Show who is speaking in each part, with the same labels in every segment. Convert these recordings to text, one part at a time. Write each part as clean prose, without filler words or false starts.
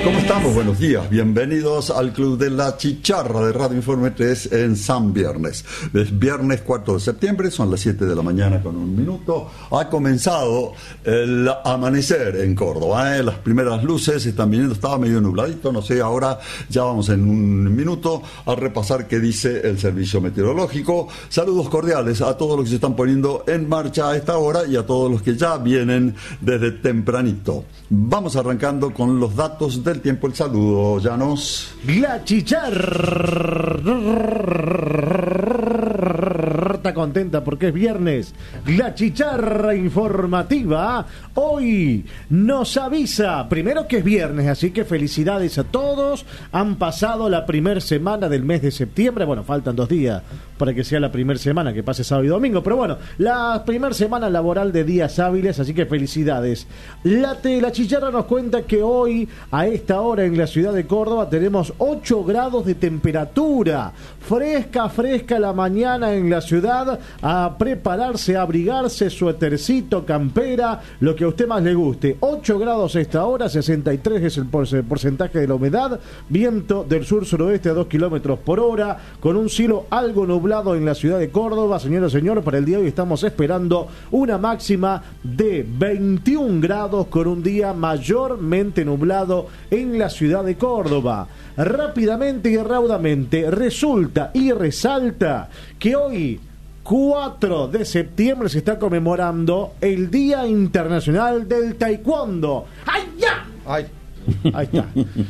Speaker 1: ¿Cómo estamos? Buenos días. Bienvenidos al Club de la Chicharra de Radio Informe 3 en San Viernes. Es viernes 4 de septiembre, son las 7 de la mañana con un minuto. Ha comenzado el amanecer en Córdoba, Las primeras luces están viniendo, estaba medio nubladito, no sé, ahora ya vamos en un minuto a repasar qué dice el servicio meteorológico. Saludos cordiales a todos los que se están poniendo en marcha a esta hora y a todos los que ya vienen desde tempranito. Vamos arrancando con los datos del tiempo. El saludo, Llanos.
Speaker 2: La Chicharra está contenta porque es viernes. La Chicharra informativa hoy nos avisa primero que es viernes, así que felicidades a todos. Han pasado la primera semana del mes de septiembre. Bueno, faltan 2 días para que sea la primera semana, que pase sábado y domingo, pero bueno, la primera semana laboral de días hábiles, así que felicidades. La Chicharra nos cuenta que hoy, a esta hora en la ciudad de Córdoba, tenemos 8 grados de temperatura. Fresca la mañana en la ciudad. A prepararse, a abrigarse, suétercito, campera, lo que a usted más le guste. 8 grados a esta hora, 63 es el porcentaje de la humedad. Viento del sur-suroeste a 2 kilómetros por hora, con un cielo algo nublado en la ciudad de Córdoba. Señoras y señores, para el día de hoy estamos esperando una máxima de 21 grados con un día mayormente nublado en la ciudad de Córdoba. Rápidamente y raudamente resulta y resalta que hoy, 4 de septiembre, se está conmemorando el Día Internacional del Taekwondo. ¡Ay, ya!
Speaker 1: Ay.
Speaker 2: Ahí está.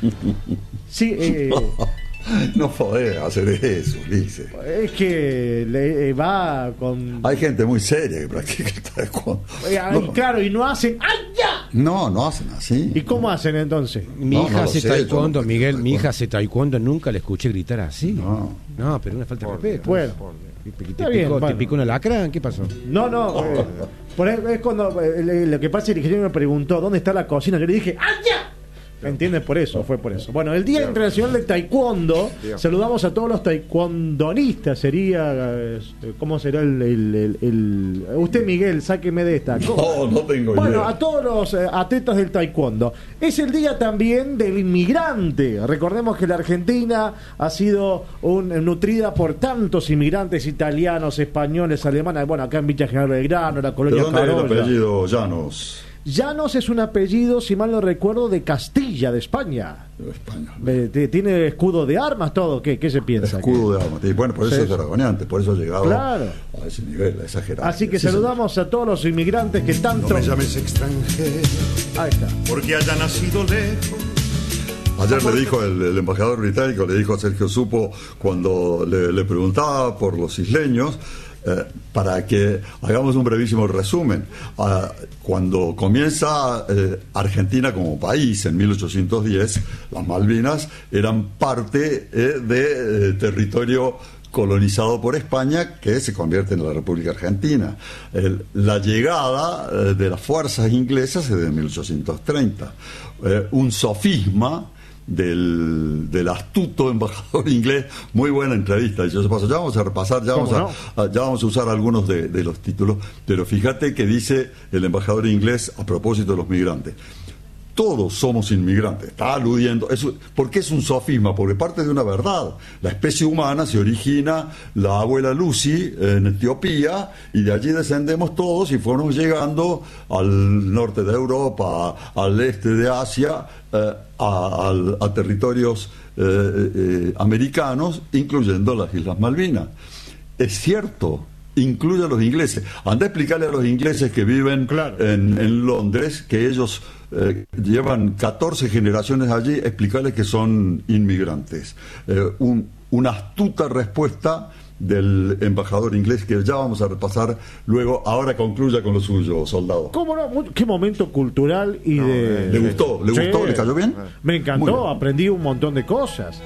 Speaker 2: Sí,
Speaker 1: no podés hacer eso, Ulises.
Speaker 2: Es que le va con...
Speaker 1: Hay gente muy seria que practica el taekwondo.
Speaker 2: No. Claro, y no hacen... ¡Ay, ya!
Speaker 1: No hacen así.
Speaker 2: ¿Y cómo hacen entonces?
Speaker 3: Mi hija hace taekwondo, Miguel, mi hija
Speaker 1: hace
Speaker 3: hace taekwondo, nunca le escuché gritar así.
Speaker 1: No,
Speaker 3: pero una falta de respeto.
Speaker 2: Bueno.
Speaker 3: ¿Te picó un alacrán? ¿Qué pasó?
Speaker 2: No. Es cuando lo que pasa es que el ingeniero me preguntó ¿dónde está la cocina? Yo le dije ¡ay, ya! ¿Entiendes? Por eso, fue por eso. Bueno, el Día Internacional del Taekwondo, saludamos a todos los taekwondonistas, sería... ¿Cómo será el usted, Miguel, sáqueme de esta.
Speaker 1: No tengo idea.
Speaker 2: Bueno, a todos los atletas del taekwondo. Es el día también del inmigrante. Recordemos que la Argentina ha sido nutrida por tantos inmigrantes italianos, españoles, alemanes. Bueno, acá en Villa General Belgrano, la colonia
Speaker 1: Carolla. ¿De dónde es el apellido Llanos?
Speaker 2: Llanos es un apellido, si mal no recuerdo, de Castilla, de España. Tiene escudo de armas, todo. ¿Qué se piensa?
Speaker 1: Escudo de armas. Y bueno, por eso es aragoneante, por eso ha llegado a ese nivel, a exagerar.
Speaker 2: Así que saludamos a todos los inmigrantes que tanto...
Speaker 4: No me llames extranjero.
Speaker 2: Ahí está.
Speaker 4: Porque haya nacido lejos.
Speaker 1: Ayer le dijo el embajador británico, le dijo a Sergio Supo, cuando le preguntaba por los isleños, para que hagamos un brevísimo resumen. Cuando comienza Argentina como país en 1810, las Malvinas eran parte de territorio colonizado por España, que se convierte en la República Argentina. La llegada de las fuerzas inglesas es de 1830. Un sofisma del astuto embajador inglés. Muy buena entrevista, dicho se pasa. Ya vamos a repasar, ya vamos a usar algunos de los títulos, pero fíjate que dice el embajador inglés a propósito de los migrantes: todos somos inmigrantes. Está aludiendo, porque es un sofisma, porque parte de una verdad. La especie humana se origina, la abuela Lucy en Etiopía, y de allí descendemos todos y fuimos llegando al norte de Europa, al este de Asia, a territorios americanos, incluyendo las Islas Malvinas. Es cierto, incluye a los ingleses. Anda a explicarle a los ingleses que viven en Londres, que ellos llevan 14 generaciones allí, explicarles que son inmigrantes. Una astuta respuesta del embajador inglés, que ya vamos a repasar luego. Ahora concluya con lo suyo, soldado.
Speaker 2: ¿Cómo no? Qué momento cultural y de...
Speaker 1: ¿Le gustó? ¿Le cayó bien?
Speaker 2: Me encantó, aprendí un montón de cosas.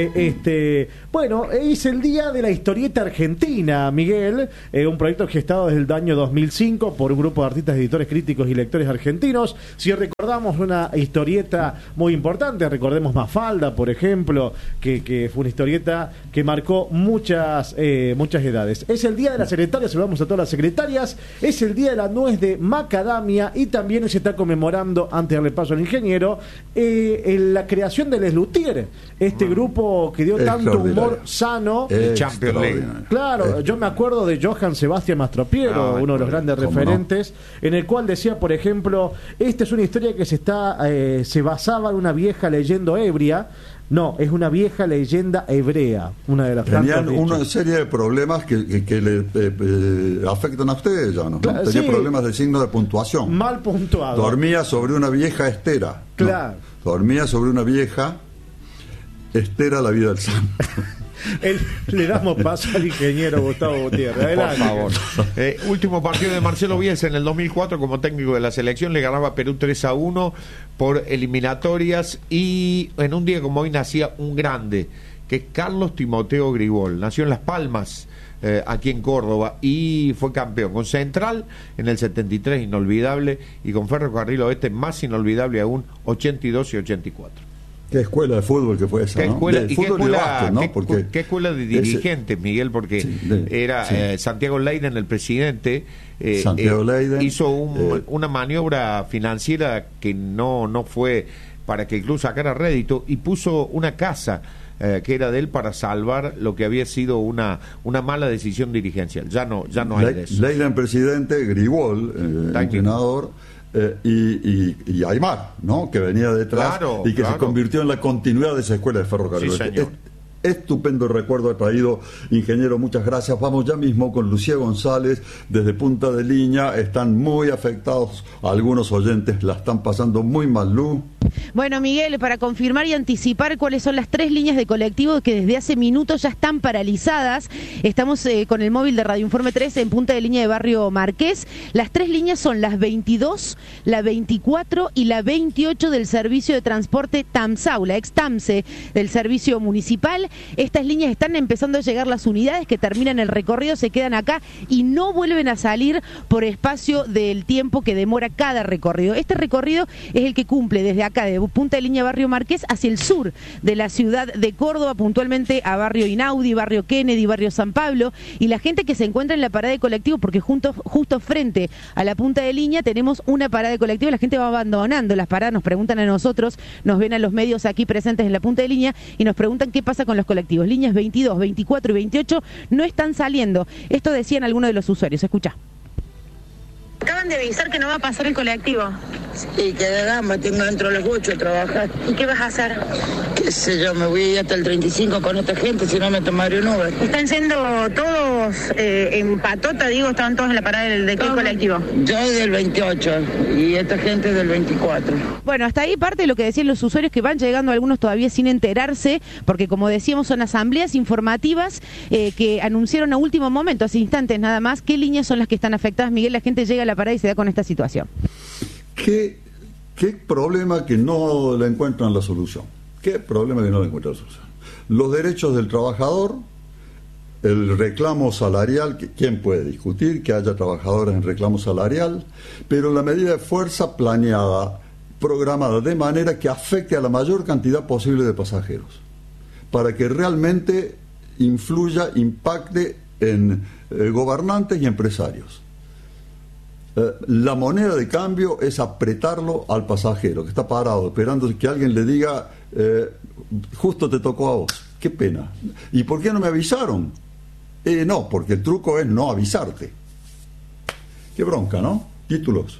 Speaker 2: Bueno, es el día de la historieta argentina, Miguel, un proyecto gestado desde el año 2005 por un grupo de artistas, editores, críticos y lectores argentinos. Si recordamos una historieta muy importante, recordemos Mafalda, por ejemplo, que fue una historieta que marcó muchas muchas edades. Es el día de las secretarias, saludamos a todas las secretarias, es el día de la nuez de macadamia y también se está conmemorando, antes de darle paso al ingeniero, la creación del Les Luthiers, este grupo que dio tanto humor sano.
Speaker 5: Champions League.
Speaker 2: Claro, yo me acuerdo de Johann Sebastian Mastropiero, uno de los grandes referentes, en el cual decía, por ejemplo, esta es una historia que se basaba en una vieja leyenda ebria. No, es una vieja leyenda hebrea, una de las
Speaker 1: Tenían una serie de problemas que le afectan a ustedes ya, ¿no?
Speaker 2: Claro,
Speaker 1: Tenían
Speaker 2: sí.
Speaker 1: problemas de signo de puntuación.
Speaker 2: Mal puntuado.
Speaker 1: Dormía sobre una vieja estera.
Speaker 2: Claro.
Speaker 1: ¿No? Dormía sobre una vieja estera la vida del santo.
Speaker 2: Le damos paso al ingeniero Gustavo Gutiérrez. Adelante.
Speaker 5: Por favor. Último partido de Marcelo Bielsa en el 2004 como técnico de la selección. Le ganaba a Perú 3-1 por eliminatorias. Y en un día como hoy nacía un grande, que es Carlos Timoteo Gribol. Nació en Las Palmas, aquí en Córdoba, y fue campeón con Central en el 73, inolvidable, y con Ferrocarril Oeste, más inolvidable aún, 82 y 84.
Speaker 1: Qué escuela de fútbol que fue esa,
Speaker 5: ¿Qué
Speaker 1: ¿no?
Speaker 5: escuela,
Speaker 1: De
Speaker 5: y
Speaker 1: fútbol y de básquet, ¿no? Porque
Speaker 5: qué escuela de dirigentes, Miguel? Porque
Speaker 1: sí.
Speaker 5: Santiago Leiden, el presidente,
Speaker 1: Santiago Leiden,
Speaker 5: hizo una maniobra financiera que no fue para que el club sacara rédito, y puso una casa que era de él para salvar lo que había sido una mala decisión dirigencial. Ya no hay de eso.
Speaker 1: Leiden presidente, Gribol, entrenador, y Aymar, ¿no? Que venía detrás,
Speaker 5: claro,
Speaker 1: y que se convirtió en la continuidad de esa escuela de Ferrocarril.
Speaker 5: Sí, señor.
Speaker 1: Estupendo recuerdo ha traído, ingeniero, muchas gracias. Vamos ya mismo con Lucía González desde Punta de Línea. Están muy afectados, algunos oyentes la están pasando muy mal, Lu.
Speaker 6: Bueno, Miguel, para confirmar y anticipar cuáles son las 3 líneas de colectivo que desde hace minutos ya están paralizadas. Estamos con el móvil de Radio Informe 3 en Punta de Línea de Barrio Marqués. Las 3 líneas son las 22, la 24 y la 28 del servicio de transporte TAMSAU, la ex TAMSE del servicio municipal. Estas líneas están empezando a llegar las unidades que terminan el recorrido, se quedan acá y no vuelven a salir por espacio del tiempo que demora cada recorrido. Este recorrido es el que cumple desde acá, de Punta de Línea Barrio Marqués, hacia el sur de la ciudad de Córdoba, puntualmente a Barrio Inaudi, Barrio Kennedy, Barrio San Pablo, y la gente que se encuentra en la parada de colectivo, porque justo frente a la Punta de Línea tenemos una parada de colectivo, la gente va abandonando las paradas, nos preguntan a nosotros, nos ven a los medios aquí presentes en la Punta de Línea y nos preguntan qué pasa con los colectivos. Líneas 22, 24 y 28 no están saliendo. Esto decían algunos de los usuarios. Escucha.
Speaker 7: Acaban de avisar que no va a pasar el colectivo.
Speaker 8: Y que de gama tengo dentro de los 8 a trabajar.
Speaker 7: ¿Y qué vas a hacer?
Speaker 8: Qué sé yo, me voy hasta el 35 con esta gente, si no me tomaré un Uber.
Speaker 7: Están siendo todos en patota, digo, estaban todos en la parada de qué colectivo.
Speaker 8: Yo del 28 y esta gente del 24.
Speaker 6: Bueno, hasta ahí parte de lo que decían los usuarios, que van llegando algunos todavía sin enterarse, porque como decíamos son asambleas informativas que anunciaron a último momento, hace instantes nada más, qué líneas son las que están afectadas. Miguel, la gente llega a la parada y se da con esta situación.
Speaker 1: ¿Qué problema que no le encuentran la solución? ¿Qué problema que no le encuentran la solución? Los derechos del trabajador, el reclamo salarial, ¿quién puede discutir que haya trabajadores en reclamo salarial? Pero la medida de fuerza planeada, programada de manera que afecte a la mayor cantidad posible de pasajeros, para que realmente influya, impacte en gobernantes y empresarios. La moneda de cambio es apretarlo al pasajero que está parado esperando que alguien le diga justo te tocó a vos, qué pena, ¿y por qué no me avisaron? No, porque el truco es no avisarte. Qué bronca, ¿no? Títulos.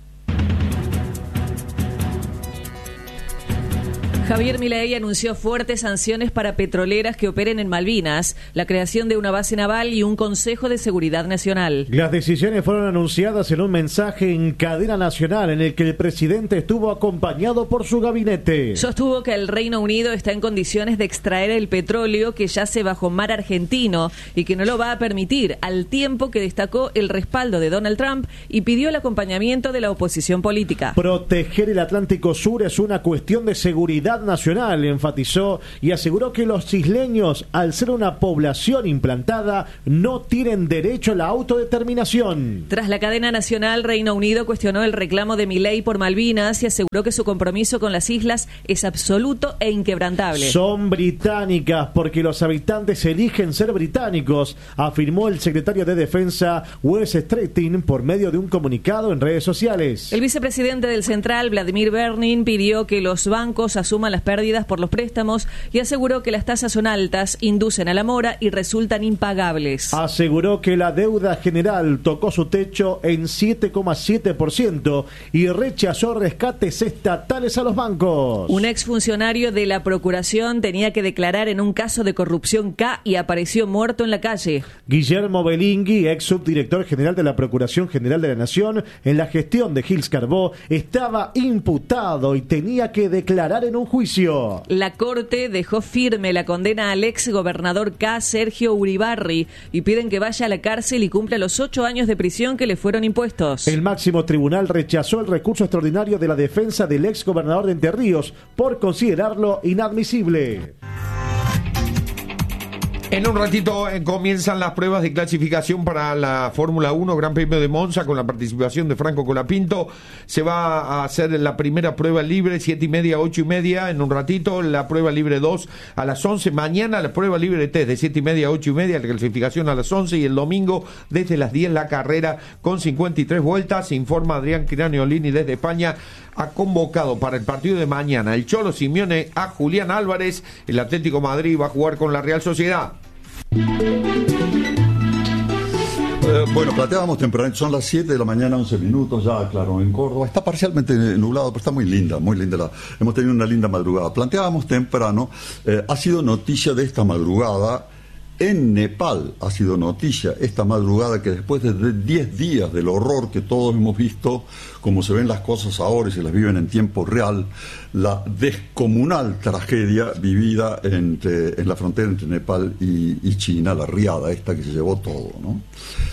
Speaker 9: Javier Milei anunció fuertes sanciones para petroleras que operen en Malvinas, la creación de una base naval y un Consejo de Seguridad Nacional.
Speaker 2: Las decisiones fueron anunciadas en un mensaje en cadena nacional en el que el presidente estuvo acompañado por su gabinete.
Speaker 9: Sostuvo que el Reino Unido está en condiciones de extraer el petróleo que yace bajo mar argentino y que no lo va a permitir, al tiempo que destacó el respaldo de Donald Trump y pidió el acompañamiento de la oposición política.
Speaker 2: Proteger el Atlántico Sur es una cuestión de seguridad seguridad nacional, enfatizó, y aseguró que los isleños, al ser una población implantada, no tienen derecho a la autodeterminación.
Speaker 9: Tras la cadena nacional, Reino Unido cuestionó el reclamo de Milei por Malvinas y aseguró que su compromiso con las islas es absoluto e inquebrantable.
Speaker 2: Son británicas porque los habitantes eligen ser británicos, afirmó el secretario de Defensa Wes Streeting por medio de un comunicado en redes sociales.
Speaker 9: El vicepresidente del Central, Vladimir Bernin, pidió que los bancos asuman las pérdidas por los préstamos y aseguró que las tasas son altas, inducen a la mora y resultan impagables.
Speaker 2: Aseguró que la deuda general tocó su techo en 7,7% y rechazó rescates estatales a los bancos.
Speaker 9: Un exfuncionario de la Procuración tenía que declarar en un caso de corrupción K y apareció muerto en la calle.
Speaker 2: Guillermo Belingui, ex subdirector general de la Procuración General de la Nación, en la gestión de Gils Carbó, estaba imputado y tenía que declarar en un juicio.
Speaker 9: La Corte dejó firme la condena al ex gobernador K, Sergio Uribarri, y piden que vaya a la cárcel y cumpla los 8 años de prisión que le fueron impuestos.
Speaker 2: El máximo tribunal rechazó el recurso extraordinario de la defensa del ex gobernador de Entre Ríos por considerarlo inadmisible.
Speaker 5: En un ratito comienzan las pruebas de clasificación para la Fórmula 1 Gran Premio de Monza con la participación de Franco Colapinto. Se va a hacer la primera prueba libre 7:30 a 8:30 en un ratito, la prueba libre 2 a las 11, mañana la prueba libre 3 de 7:30 a 8:30, la clasificación a las 11 y el domingo desde las 10 la carrera con 53 vueltas. Informa Adrián Craniolini desde España. Ha convocado para el partido de mañana el Cholo Simeone a Julián Álvarez. El Atlético Madrid va a jugar con la Real Sociedad.
Speaker 1: Bueno, plateábamos temprano, son las 7 de la mañana, 11 minutos, ya claro, en Córdoba. Está parcialmente nublado, pero está muy linda. Hemos tenido una linda madrugada. Planteábamos temprano, ha sido noticia de esta madrugada. En Nepal ha sido noticia esta madrugada que después de 10 días del horror que todos hemos visto, como se ven las cosas ahora y se las viven en tiempo real, la descomunal tragedia vivida en la frontera entre Nepal y China, la riada esta que se llevó todo, ¿no?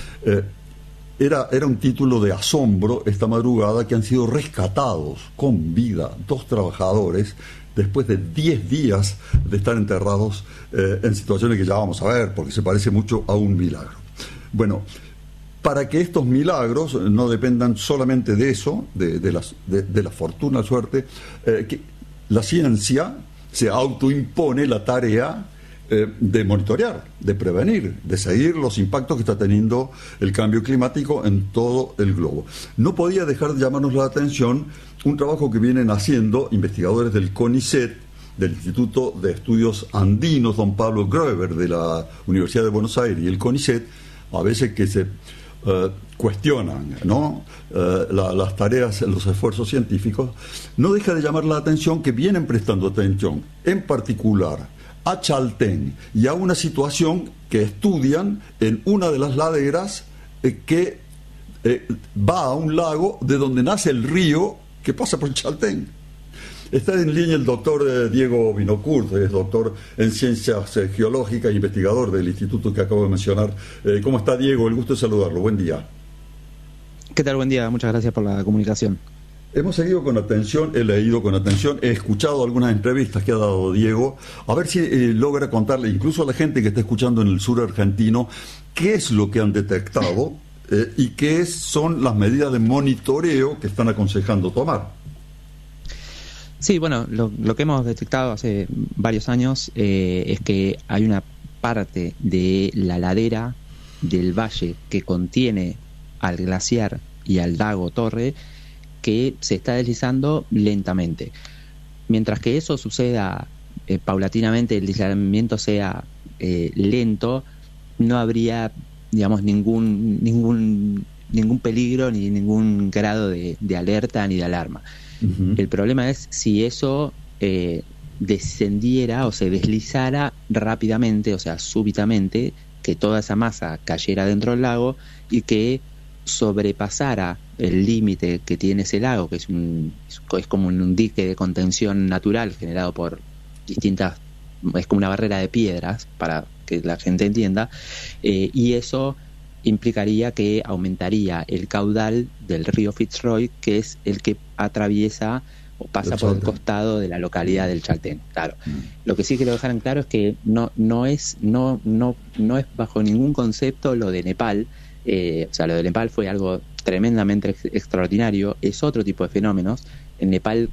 Speaker 1: Era un título de asombro esta madrugada que han sido rescatados con vida 2 trabajadores después de 10 días de estar enterrados en situaciones que ya vamos a ver, porque se parece mucho a un milagro. Bueno, para que estos milagros no dependan solamente de eso, de la fortuna, suerte, que la ciencia se autoimpone la tarea de monitorear, de prevenir, de seguir los impactos que está teniendo el cambio climático en todo el globo. No podía dejar de llamarnos la atención un trabajo que vienen haciendo investigadores del CONICET, del Instituto de Estudios Andinos, don Pablo Groeber, de la Universidad de Buenos Aires, y el CONICET, a veces que se cuestionan, ¿no? Las tareas, los esfuerzos científicos, no deja de llamar la atención que vienen prestando atención, en particular a Chaltén y a una situación que estudian en una de las laderas que va a un lago de donde nace el río que pasa por Chaltén. Está en línea el doctor Diego Vinocourt, es doctor en ciencias geológicas e investigador del instituto que acabo de mencionar. ¿Cómo está, Diego? El gusto de saludarlo. Buen día.
Speaker 10: ¿Qué tal? Buen día. Muchas gracias por la comunicación.
Speaker 1: Hemos seguido con atención, he leído con atención, he escuchado algunas entrevistas que ha dado Diego, a ver si logra contarle, incluso a la gente que está escuchando en el sur argentino, qué es lo que han detectado y qué son las medidas de monitoreo que están aconsejando tomar.
Speaker 10: Sí, bueno, lo que hemos detectado hace varios años es que hay una parte de la ladera del valle que contiene al glaciar y al lago Torre que se está deslizando lentamente. Mientras que eso suceda paulatinamente, el deslizamiento sea lento, no habría, digamos, ningún peligro ni ningún grado de alerta ni de alarma. Uh-huh. El problema es si eso descendiera o se deslizara rápidamente, o sea, súbitamente, que toda esa masa cayera dentro del lago y que sobrepasara el límite que tiene ese lago, que es como un dique de contención natural generado por distintas, es como una barrera de piedras, para que la gente entienda, y eso implicaría que aumentaría el caudal del río Fitzroy, que es el que atraviesa o pasa por el costado de la localidad del Chaltén. Claro. Lo que sí quiero dejar en claro es que no es bajo ningún concepto lo de Nepal. O sea, lo de Nepal fue algo tremendamente extraordinario. Es otro tipo de fenómenos. En Nepal